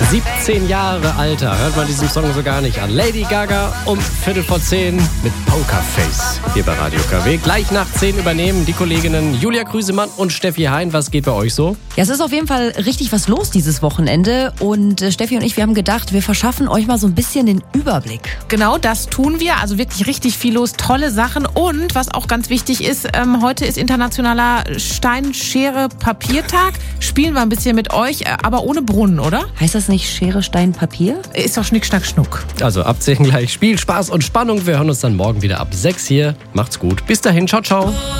17 Jahre alter, hört man diesen Song so gar nicht an. Lady Gaga um 9:15 mit Pokerface hier bei Radio KW. Gleich nach 10 übernehmen die Kolleginnen Julia Krüsemann und Steffi Hein. Was geht bei euch so? Ja, es ist auf jeden Fall richtig was los dieses Wochenende. Und Steffi und ich, wir haben gedacht, wir verschaffen euch mal so ein bisschen den Überblick. Genau, das tun wir. Also wirklich richtig viel los, tolle Sachen. Und was auch ganz wichtig ist, heute ist internationaler Stein-Schere-Papier-Tag. Spielen wir ein bisschen mit euch, aber ohne Brunnen, oder? Heißt das nicht Schere, Stein, Papier? Ist doch Schnick, Schnack, Schnuck. Also abzählen gleich Spiel, Spaß und Spannung. Wir hören uns dann morgen wieder ab 6 hier. Macht's gut. Bis dahin, ciao, ciao.